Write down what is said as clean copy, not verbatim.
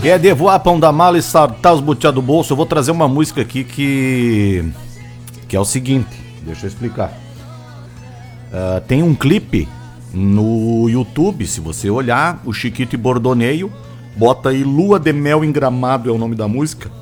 Quer de voar pão da mala e saltar os butiá do bolso? Eu vou trazer uma música aqui que é o seguinte, deixa eu explicar. Tem um clipe no YouTube, se você olhar, o Chiquito e Bordoneio, bota aí Lua de Mel em Gramado é o nome da música.